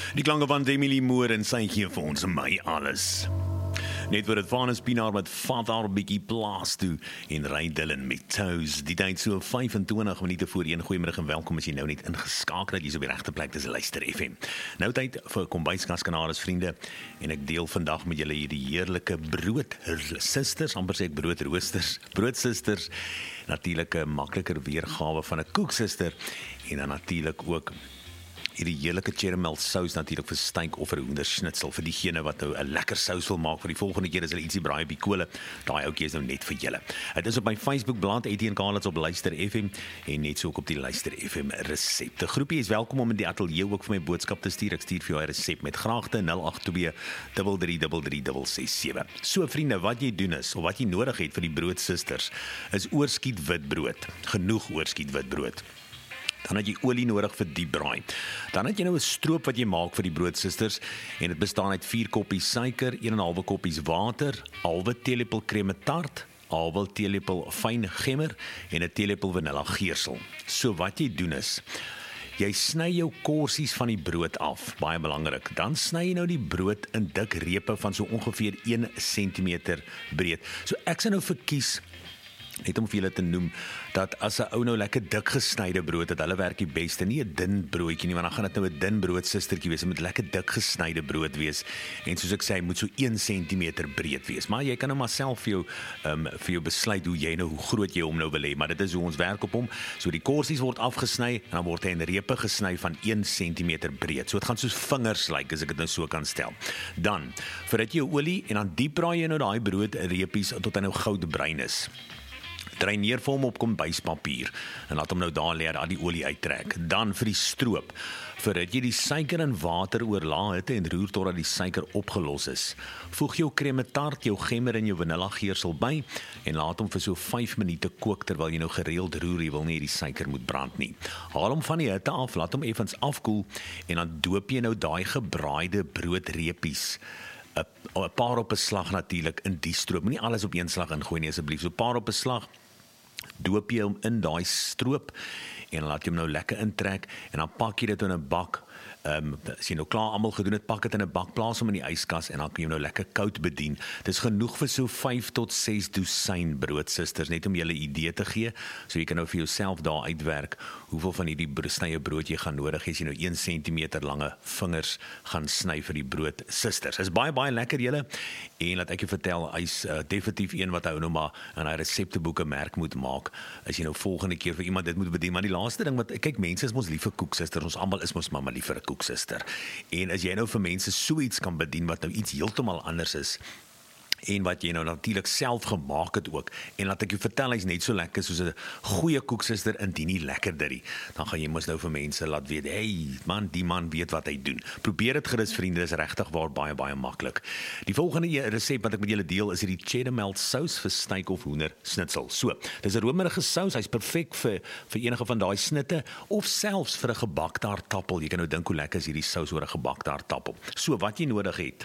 Die klanke van Emily Moore en sy gee vir ons my alles. Net voor het Vanus Pinaar met vat haar bietjie plaas toe en ry Dylan met Toes. Die tyd so 25 minute voor 1. Goeiemiddag en welkom as jy nou net ingeskakel het. Jy's op die regte plek, dis Luister FM. Nou tyd vir kombuiskaskanades vriende en ek deel vandag met julle hierdie heerlike broodsusters, amper sê ek broodroosters, broodsusters. Natuurlik 'n makliker weergawe van 'n koeksuster en dan natuurlik ook hierdie heerlike caramel sous natuurlik vir steak of vir hoendersnitsel vir diegene wat nou 'n lekker sous wil maak vir die volgende keer as hulle ietsie braai op die kole. Daai ouetjie is nou net vir julle. Dit is op my Facebook bladsy Etienne Kaalits op Luister FM en net so ook op die Luister FM resepte. Groepie is welkom om in die ateljee ook vir my boodskap te stuur. Ek stuur vir jou 'n resep met graagte 082 333367. So vriende, wat jy doen is of wat jy nodig het vir die broodsusters is oorskiet witbrood. Genoeg oorskiet witbrood. Dan het jy olie nodig vir diep braai. Dan het jy nou 'n stroop wat jy maak vir die broodsusters en dit bestaan uit 4 koppies suiker, 1,5 koppies water, 1/2 teelepel crème tart, 1/2 teelepel fyn gemmer en 'n teelepel vanilla geursel. So wat jy doen is jy sny jou korsies van die brood af, baie belangrik. Dan sny jy nou die brood in dik repe van so ongeveer 1 cm breed. So ek sou nou verkies net om vir julle te noem, dat as 'n ou nou lekker dik gesnyde brood het, hulle werk die beste, nie 'n dun broodjie nie, want dan gaan dit nou 'n dun broodsustertjie wees, dit moet lekker dik gesnyde brood wees, en soos ek sê, hy moet so 1 cm breed wees, maar jy kan nou maar self vir jou besluit hoe groot jy hom nou wil hê, maar dit is hoe ons werk op hom. So die korsies word afgesny, en dan word hy in repe gesny van 1 cm breed, so dit gaan soos vingers lyk, as ek dit nou so kan stel. Dan, voordat jy jou olie, en dan diep braai jy nou daai broodrepies, tot hy nou goudbruin is. Dreineer vir hom op kombuispapier en laat hom nou daar lê dat die olie uittrek. Dan vir die stroop, voordat jy die suiker en water oorlaai het en roer totdat die suiker opgelos is. Voeg jou crème tart, jou gemmer en jou vanilla geursel by en laat hom vir so 5 minute kook terwyl jy nou gereeld roer, jy wil nie die suiker moet brand nie. Haal hom van die hitte af, laat hom effens afkoel en dan doop jy nou daai gebraaide broodrepies 'n paar op 'n slag natuurlik in die stroop. Moenie alles op een slag ingooi nie asseblief. So 'n paar op 'n slag. Doop jy hom in daai stroop en laat jy hom nou lekker intrek en dan pak jy dit in 'n bak. As jy nou klaar almal gedoen het, pak dit in 'n bak, plaas hom in die yskas en dan kan jy hom nou lekker koud bedien. Dis genoeg vir so 5 tot 6 dosyn broodsusters, net om julle 'n idee te gee, so jy kan nou vir jouself daar uitwerk hoeveel van hierdie snye brood jy gaan nodig hê as jy nou 1 cm lange vingers gaan sny vir die broodsusters. Is baie lekker julle, en laat ek jou vertel, hy's definitief een wat hou nou maar in hy resepteboeke merk moet maak, as jy nou volgende keer vir iemand dit moet bedien. Maar die laaste ding wat, kyk, mense is mos lief vir koeksusters, ons almal is mos maar lief vir 'n koeksuster. En as jy nou vir mense so iets kan bedien wat nou iets heeltemal anders is en wat jy nou natuurlik self gemaak het ook, en laat ek jou vertel, hy's net so lekker soos 'n goeie koeksuster, indien nie lekkerder nie, dan gaan jy mos nou vir mense laat weet, hey man, die man weet wat hy doen. Probeer dit gerus vriende, dis regtig waar baie maklik. Die volgende resep wat ek met julle deel is hierdie cheddar melt sous vir steak of hoendersnitsel. So, dis 'n romerige sous, hy's perfek vir enige van daai snitte, of selfs vir 'n gebakte aardappel. Jy kan nou dink hoe lekker is hierdie sous oor 'n gebakte aardappel. So, wat jy nodig het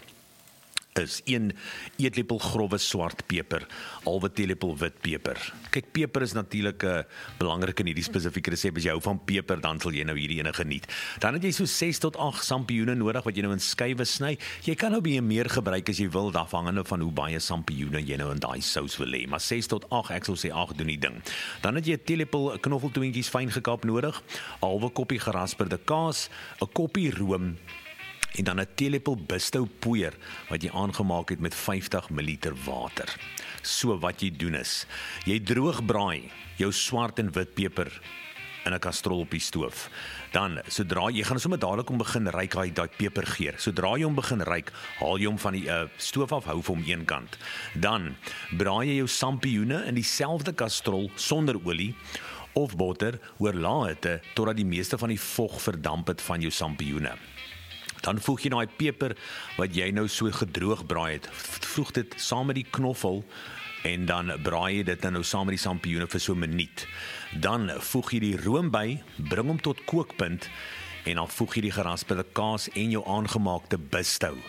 is 1 eetlepel grove swart peper, 1/2 teelepel wit peper. Kyk, peper is natuurlik belangrik in hierdie spesifieke resep. As jy hou van peper, dan sal jy nou hierdie ene geniet. Dan het jy so 6 tot 8 sampioene nodig wat jy nou in skywe sny. Jy kan nou meer gebruik as jy wil, afhangende van hoe baie sampioene jy nou in daai sous wil hê. Maar 6 tot 8, ek sal sê 8 doen die ding. Dan het jy 'n teelepel knoffeltoentjies fyn gekap nodig, 1/2 koppie gerasperde kaas, 'n koppie room, en dan 'n teelepel Bisto poeier wat jy aangemaak het met 50 ml water. So wat jy doen is, jy droog braai jou swart en wit peper in 'n kastrol op die stoof. Dan, sodra jy gaan sommer dadelik om begin ruik daai pepergeur. Sodra jy hom begin ruik, haal jy hom van die stoof af, hou vir hom een kant. Dan braai jy jou sampioene in dieselfde kastrol sonder olie of botter oor lae hitte totdat die meeste van die vog verdamp het van jou sampioene. Dan voeg jy daai peper wat jy nou so gedroog braai het, voeg dit saam met die knoffel en dan braai jy dit nou saam met die sampioene vir so 'n minuut. Dan voeg jy die room by, bring hom tot kookpunt en dan voeg jy die gerasperde kaas en jou aangemaakte bisto.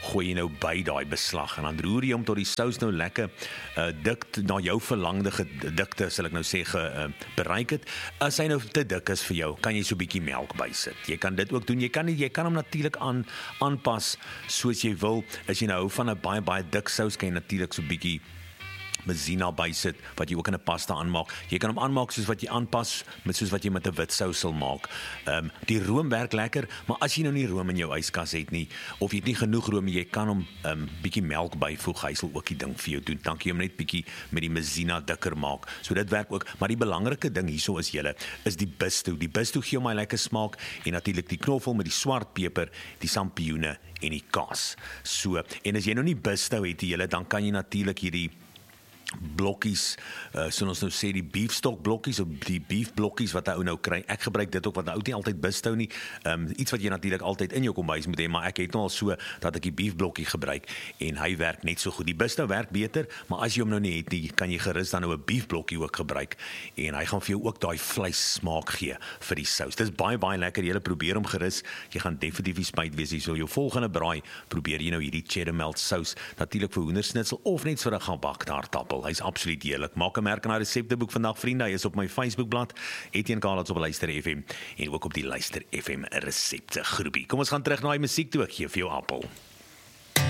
gooi jy nou by daai beslag en dan roer jy hom tot die sous nou lekker dik na jou verlangde dikte, sal ek nou sê, bereik het. As hy nou te dik is vir jou, kan jy so 'n bietjie melk bysit. Jy kan dit ook doen. Jy kan hom natuurlik aanpas soos jy wil. As jy nou hou van 'n baie dik sous, kan jy natuurlik so 'n bietjie Maizena bysit, wat jy ook in 'n pasta aanmaak. Jy kan hom aanmaak soos wat jy aanpas, soos wat jy met 'n wit sous sal maak. Die room werk lekker, maar as jy nou nie room in jou yskas het nie, of jy het nie genoeg room, jy kan hom bietjie melk byvoeg, hy sal ook die ding vir jou doen. Dan kan jy hom net bietjie met die Maizena dikker maak. So dit werk ook, maar die belangrike ding hierso is die bisto. Die bisto gee hom 'n lekker smaak en natuurlik die knoffel met die swart peper, die sampioene en die kaas. So, en as jy nou nie bisto het, dan kan jy natuurlik hierdie blokkies, so ons nou sê die beefstock blokkies of die beef blokkies wat 'n ou nou kry. Ek gebruik dit ook want 'n ou nie altyd bishou nie. Iets wat jy natuurlik altyd in jou kombuis moet hê, maar ek het nou al so dat ek die beef blokkie gebruik en hy werk net so goed. Die bishou werk beter, maar as jy hom nou nie het nie, kan jy gerus dan nou 'n beef blokkie ook gebruik en hy gaan vir jou ook daai vleis smaak gee vir die sous. Dis baie lekker. Jy probeer hom gerus. Jy gaan definitief spyt wees as jy jou volgende braai probeer jy nou hierdie cheddar melt sous, natuurlik vir hoendersnitzel of net vir 'n gebakte aardappel. Hy's absoluut heerlik. Maak 'n merk in daai resepteboek vandag, vriende. Hy is op my Facebookblad, Etienne Carlotz op Luister FM en ook op die Luister FM resepte groepie. Kom ons gaan terug na die musiek toe. Ek gee vir jou appel.